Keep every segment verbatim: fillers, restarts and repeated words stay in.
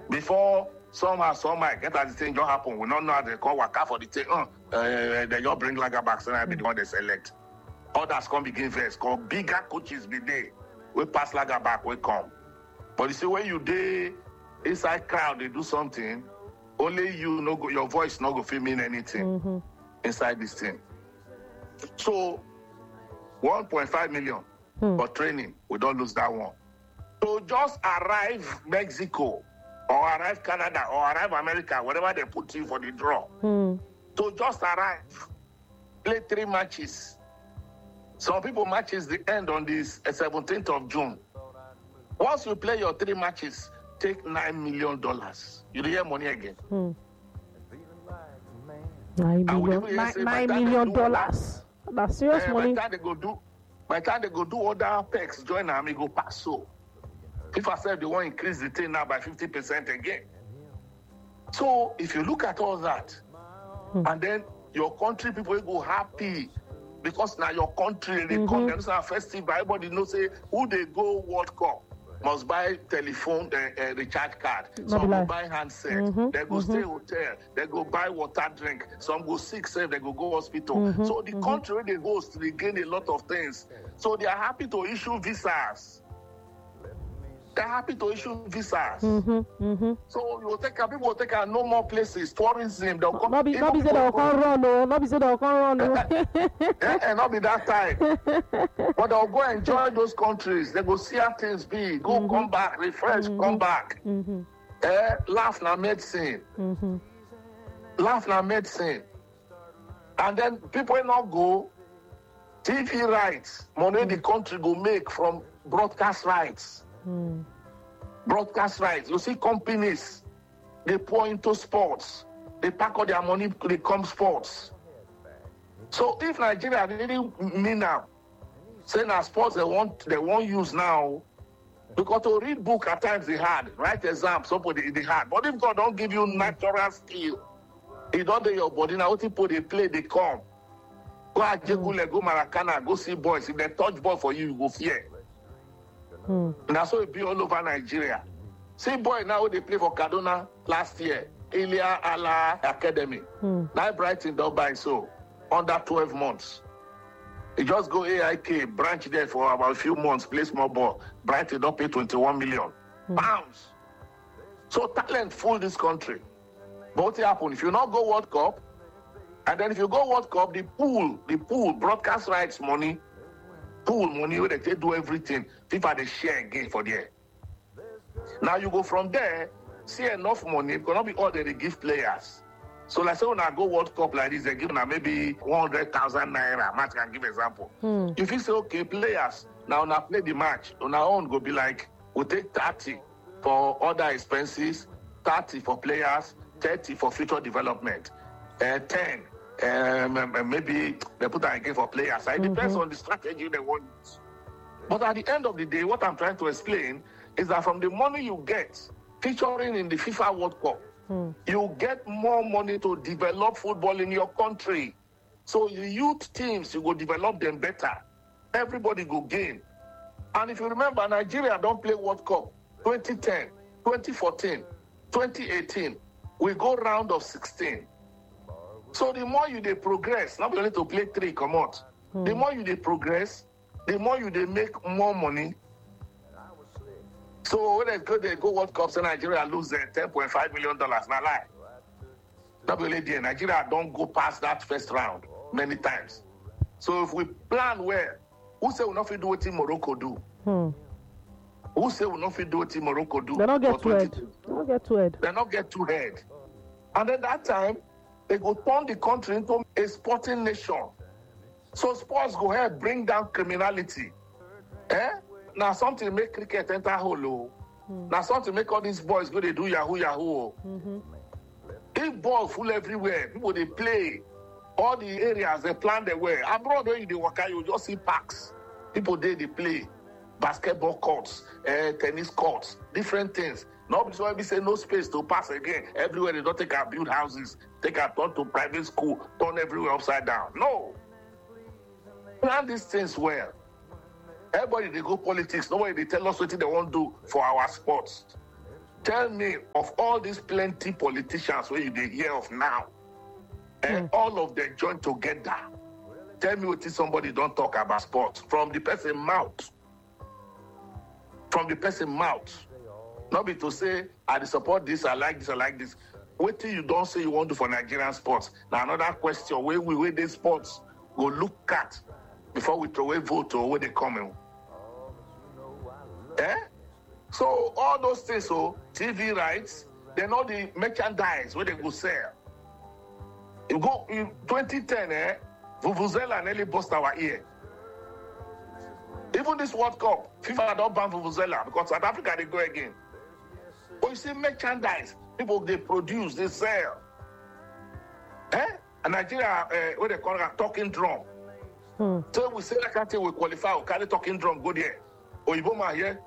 Before somehow, somehow, get as the thing just happen. We don't know how they call waka for the thing. Uh, uh, they just bring lager back, so I be the one they select. Others come begin first. Cause bigger coaches be there. We pass lager back, we come. But you see, when you dey inside crowd, they do something. Only you no go, your voice no go feel mean anything Mm-hmm. inside this thing. So, one point five million Hmm. for training. We don't lose that one. So just arrive Mexico or arrive Canada or arrive America, wherever they put you for the draw. Mm. So just arrive, play three matches. Some people matches the end on this uh, seventeenth of June. Once you play your three matches, take nine million dollars. You don't hear money again. Mm. Nine And we million, even hear nine, say by nine the time million they do dollars. That's serious Eh, by money. the time they go do, by the time they go do other packs, join them, go pass so. If I said they want to increase the thing now by fifty percent again. So if you look at all that, Hmm. and then your country people will go happy because now your country they come, Mhm. there's a festival, everybody knows say who they go World Cup must buy telephone uh, uh, recharge card. No Some be go lie. buy handset, Mhm, they go mhm. stay hotel, they go buy water drink, some go sick, say they go go hospital. Mhm, So the mhm. country where they host, they gain a lot of things. So they are happy to issue visas. They're happy to issue visas. Mm-hmm, mm-hmm. So you will take a, people will take a no more places, tourism. They'll come. No be, no even be say people they'll go- come run, no. No be say they'll come run, no. eh, eh, not be that time. But they'll go enjoy those countries. They go see how things be. Go Mhm. come back, refresh, come back. Mm-hmm, Eh, laugh na medicine. mm-hmm. Laugh na medicine. And then people will not go. T V rights, money the country go make from broadcast rights. Mm. Broadcast rights. You see companies, they pour into sports. They pack all their money to become sports. So if Nigeria really mean now, say now sports they want they won't use now, because to read book at times they hard, write exam, somebody they hard. But if God don't give you natural skill, He don't do your body now. What people they play, they come. Go at Jegule, go Maracana, go see boys. If they touch ball for you, you go fear. Mm. Now so it be all over Nigeria. See boy now they play for Kaduna last year, Ilya Allah Academy. Mm. Now Brighton don't buy so under twelve months. He just go A I K branch there for about a few months, play small ball. Brighton don't pay twenty-one million pounds. So talent full this country. But what happen if you not go World Cup, and then if you go World Cup, the pool, the pool broadcast rights money, pool money where they take do everything. FIFA they share again for there. Now you go from there, see enough money, it cannot be all that they give players. So like say when I go World Cup like this, they give now maybe one hundred thousand naira. Match can give example. Hmm. If you say okay, players now now play the match, on our own go be like we take thirty for other expenses, thirty for players, thirty for future development, uh, ten um, um, maybe they put that again for players. So it depends on the strategy they want. But at the end of the day, what I'm trying to explain is that from the money you get featuring in the FIFA World Cup, Hmm. you get more money to develop football in your country. So the youth teams, you go develop them better. Everybody go gain. And if you remember, Nigeria don't play World Cup twenty ten, twenty fourteen, twenty eighteen. We go round of sixteen. So the more you they progress, not only to play three, come out. The more you they progress, the more you they make more money. So when they go, they go World Cup, so Nigeria lose uh, ten point five million dollars. Now lie. W L A D, Nigeria don't go past that first round many times. So if we plan well, who say we not fit do what Morocco do? Hmm. Who say we not fit do what Morocco do? They don't get for too head. twenty They don't get too head. They not get too head. And then that time, they go turn the country into a sporting nation. So sports go ahead, bring down criminality. Eh? Now something make cricket enter hole. Mm. Now something make all these boys go they do yahoo yahoo. Mm-hmm. If ball full everywhere, people they play. All the areas they plan their way. Abroad when you they work out, you just see parks. People there they play basketball courts, uh, tennis courts, different things. Nobody so we say no space to pass again. Everywhere they don't take our build houses, take our turn to private school, turn everywhere upside down. No. Plan these things well. Everybody they go politics. Nobody they tell us what they want to do for our sports. Tell me of all these plenty politicians where you dey hear of now, and all of them join together. Tell me what is somebody don't talk about sports from the person mouth. From the person mouth. Not be to say, I dey support this, I like this, I like this. Wait till you don't say you want to for Nigerian sports. Now another question, where we where these sports go look at before we throw a vote or where they coming. Eh? So all those things, so T V rights, they know the merchandise where they go sell. You go in twenty ten, eh? Vuvuzela nearly bust our ear. Even this World Cup, FIFA don't ban Vuvuzela because South Africa they go again. But you see merchandise, people they produce, they sell. Eh? And Nigeria, uh, what they call it, talking drum. Hmm. So we say that can't we qualify, we carry talking drum, go there. Or you go here,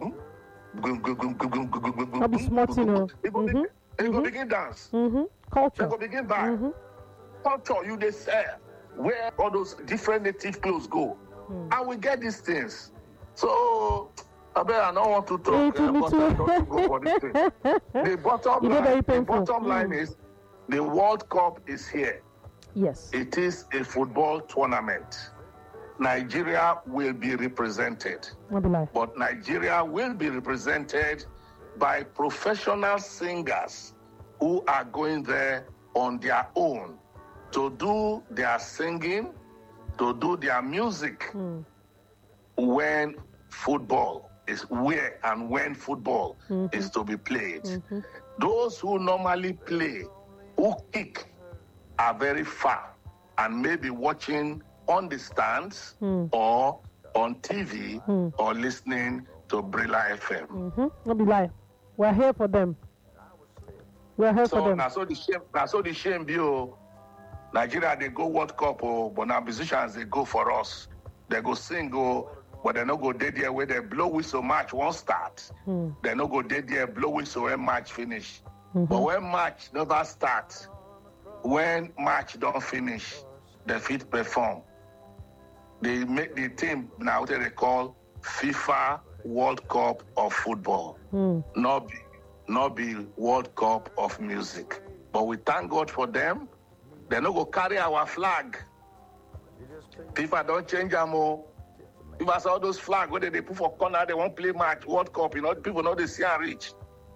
I'll be smart, you know. they go, Mm-hmm. begin, they go Mm-hmm. begin dance. Mm-hmm. They Culture. go begin buy. Mm-hmm. Culture, you they sell. Where all those different native clothes go. And we get these things. So, I bet I don't want to Me talk too, uh, me but too. I don't go for this thing. The bottom You know, line, very the painful. bottom line Mm. is the World Cup is here. Yes. It is a football tournament. Nigeria will be represented, I'll be like, but Nigeria will be represented by professional singers who are going there on their own to do their singing, to do their music mm. when football is where and when football Mhm. is to be played. Mm-hmm. Those who normally play, who kick, are very far and maybe watching on the stands Mm. or on T V Mm. or listening to Brilla F M. Mm-hmm. I'll be like, we're here for them. We're here for So them. now so the shame, now so the shame be oh, Nigeria they go World Cup oh, but now musicians they go for us. They go sing oh, but they no go dead there where they blow whistle match won't start. Mm. They no go dead there blow whistle when match finish. Mhm. But when match never start, when match don't finish, they fit perform. They make the team now what they call FIFA World Cup of Football. Mm. Not be, not be World Cup of Music. But we thank God for them. They no go carry our flag. FIFA don't change them all. If I saw those flags where they, they put for corner, they won't play match World Cup. You know, people know they see and reach.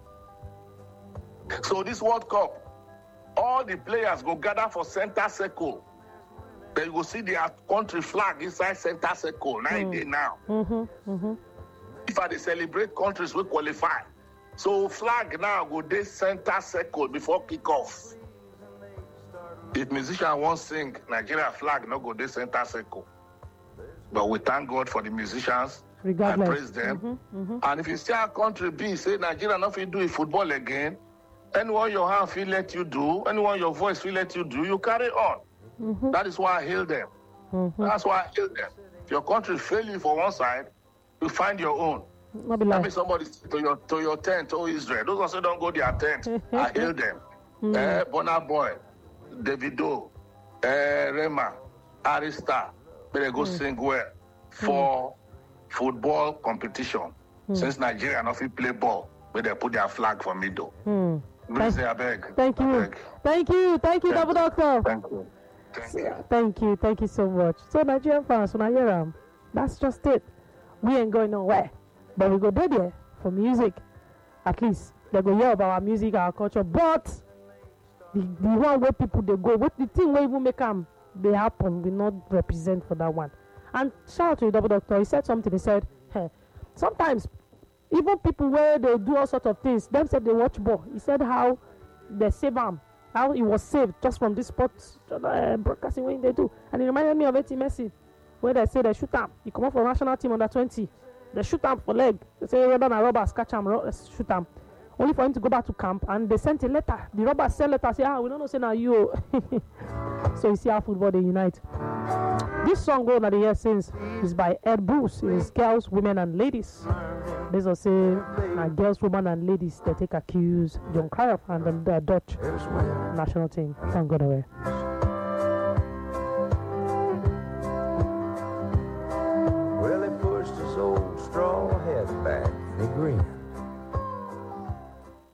So this World Cup, all the players go gather for center circle. Then you go see their country flag inside center circle. Now Mm. it dey now. Mm-hmm. Mm-hmm. If I dey celebrate countries we qualify. So flag now go dey center circle before kickoff. If musician won't sing, Nigeria flag no go dey center circle. But we thank God for the musicians Regardless. and praise them. Mm-hmm. Mm-hmm. And if you see our country be, say Nigeria not fit do it football again, anyone your hand feel let you do, anyone your voice feel let you do, you carry on. Mm-hmm. That is why I hail them. Mm-hmm. That's why I hail them. If your country fail you for one side, you find your own. I'll be That like, means somebody to your to your tent, oh Israel. Those also don't go their tent. I hail them. Mm. Eh, Bonner Boy, Davido, eh, Rema, Arista, but they go sing well for football competition. Since Nigeria not fit play ball, but they put their flag for middle. mm. Please say I beg. Thank I you. beg. Thank you. Thank you, Double Doctor. Thank you. Thank you. Thank you. Thank you so much. So, Nigerian fans, when I hear them, that's just it. We ain't going nowhere. But we go there, there for music. At least they go hear about our music, our culture. But the, the one where people they go, what the thing where even make them they happen, we not represent for that one. And shout out to the Double Doctor. He said something. He said, hey, sometimes even people where they do all sorts of things, them said they watch ball. He said how they save him, how he was saved just from this sports uh, broadcasting when they do. And it reminded me of Eti Messi, where they say they shoot him. He come up for national team under twenty. They shoot him for leg. They say rather than robbers catch him, ro- shoot him. Only for him to go back to camp, and they sent a letter. The robbers sent letter say, ah, we don't know say now you. So you see how football they unite. This song go that the year since is by Ed Bruce. It is girls, women, and ladies. This will say uh, girls, women, and ladies they take accuse John Cruyff and the, the Dutch national team. Thank God away. Well, he pushed his old straw hat back and he grinned.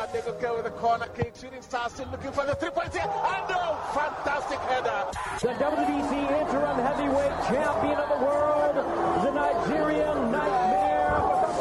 Nigeria. They go go with the corner kick. Shooting star still looking for the three-point here. And no, fantastic header. The W B C interim heavyweight champion of the world, the Nigerian Nightmare.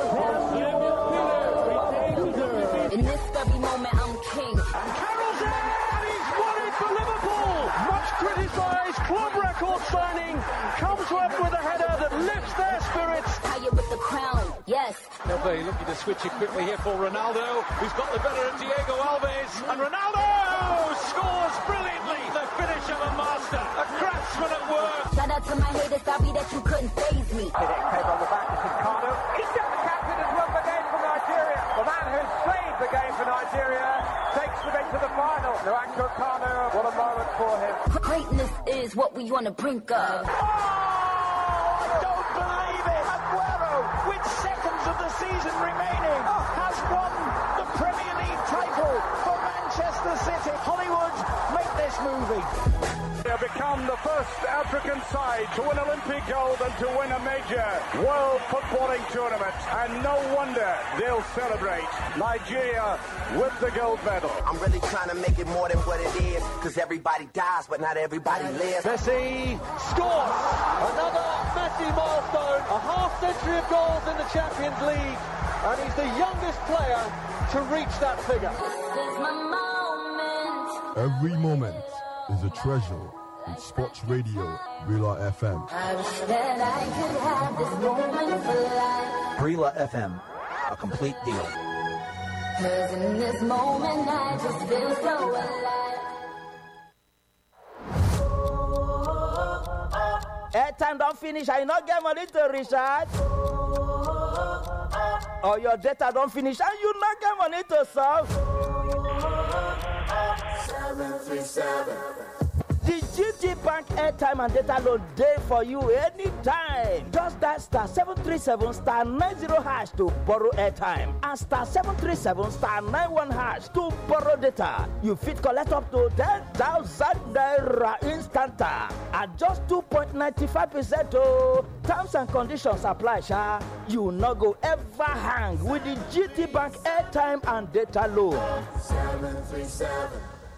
In this very moment, I'm king. And Carroll's there, and he's won it for Liverpool. Much criticised club record signing comes up with a header that lifts their spirits. Higher with the crown, yes. They'll be looking to switch it quickly here for Ronaldo, who's got the better of Diego Alves. And Ronaldo scores brilliantly. The finish of a master, a craftsman at work. Shout out to my haters, sorry that you couldn't faze me. Head on the back to Chicago. He's got the captain has won the game for Nigeria. The man who's saved the game for Nigeria takes them into the final. Nwankwo Kanu, what a moment for him. Greatness is what we want to brink of. Oh, I don't believe it. Aguero, with seconds of the season remaining, has won the Premier League title for Manchester City. Hollywood, make this movie. They have become the first African side to win Olympic gold and to win a major world footballing tournament. And no wonder they'll celebrate. Nigeria with the gold medal. I'm really trying to make it more than what it is, because everybody dies, but not everybody lives. Messi scores another Messi milestone, a half century of goals in the Champions League, and he's the youngest player to reach that figure. This is my moment. Every moment is a treasure in Sports Radio, Brila F M. I wish that I could have this moment for life. Brila F M, a complete deal. Cause in this moment I just feel so alive. Airtime don't finish, I not get money to recharge. Or your data don't finish and you not get money to solve. seven three seven. The G T Bank airtime and data load day for you anytime. Just that star seven three seven star nine zero hash to borrow airtime and star seven three seven star nine one hash to borrow data. You fit collect up to ten thousand naira instant at just two point nine five percent. Oh, terms and conditions apply, sha. You no go ever hang with the G T Bank airtime and data load. seven three seven.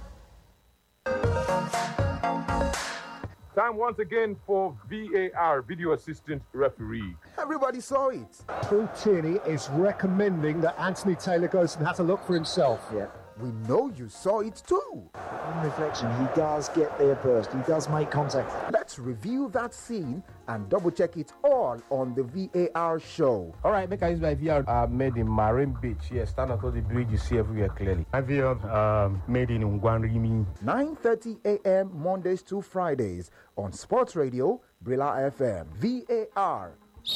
Time once again for V A R, Video Assistant Referee. Everybody saw it. Paul Tierney is recommending that Anthony Taylor goes and has a look for himself. Yeah. We know you saw it too. On reflection, he does get there first. He does make contact. Let's review that scene and double check it all on the V A R show. All right, make I use my V R uh, made in Marine Beach. Yes, stand across the bridge, you see everywhere clearly. My V R um, made in Ngwanrimi. nine thirty a.m. Mondays to Fridays on Sports Radio, Brila F M. V A R.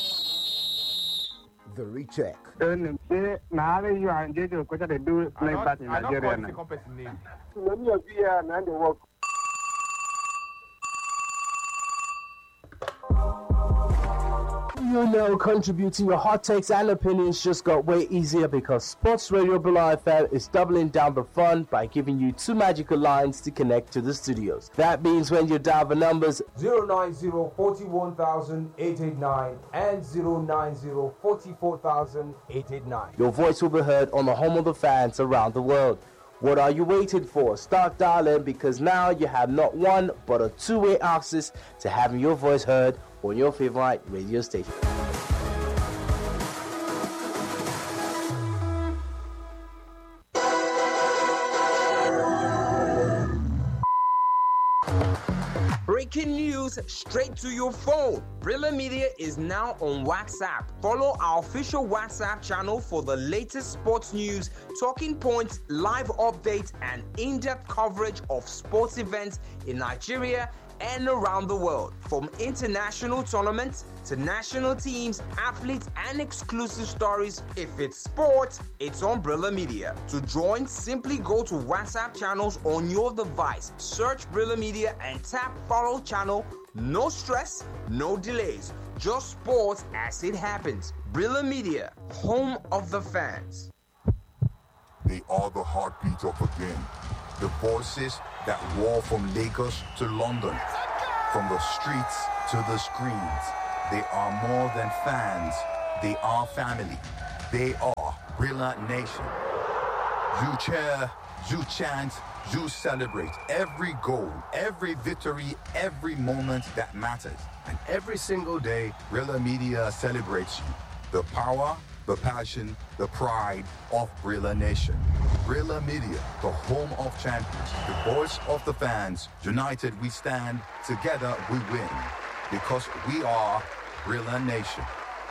The recheck. You know, contributing your hot takes and opinions just got way easier because Sports Radio Brila F M is doubling down the fun by giving you two magical lines to connect to the studios. That means when you dial the numbers zero nine zero, four one thousand, eight eight nine and zero nine zero, four four thousand, eight eight nine, your voice will be heard on the home of the fans around the world. What are you waiting for? Start dialing, because now you have not one but a two-way access to having your voice heard on your favorite radio station. Breaking news straight to your phone. Brila Media is now on WhatsApp. Follow our official WhatsApp channel for the latest sports news, talking points, live updates, and in-depth coverage of sports events in Nigeria and around the world. From international tournaments to national teams, athletes, and exclusive stories. If it's sports, it's on Brila Media. To join, simply go to WhatsApp channels on your device. Search Brila Media and tap follow channel. No stress, no delays. Just sports as it happens. Brila Media, home of the fans. They are the heartbeat of a game. The voices that roar from Lagos to London, from the streets to the screens. They are more than fans. They are family. They are Brila Nation. You cheer, you chant, you celebrate every goal, every victory, every moment that matters. And every single day, Brilla Media celebrates you. The power, the passion, the pride of Brilla Nation. Brilla Media, the home of champions, the voice of the fans. United we stand, together we win. Because we are Brilla Nation.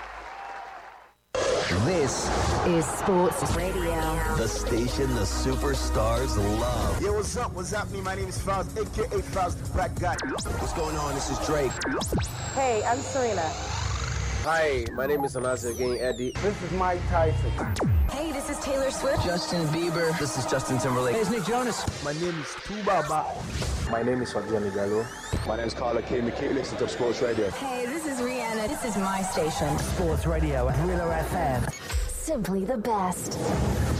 This is Sports Radio. The station the superstars love. Yo, what's up? What's happening? My name is Faust, a k a. Faust the Black Guy. What's going on? This is Drake. Hey, I'm Serena. Hi, my name is Anazi again, Eddie. This is Mike Tyson. Hey, this is Taylor Swift. Justin Bieber. This is Justin Timberlake. Hey, it's Nick Jonas. My name is Tubaba. My name is Fabian Gallo. My name is Carla King. Keep listening to Sports Radio. Hey, this is Rihanna. This is my station. Sports Radio at Brilla F M. Simply the best.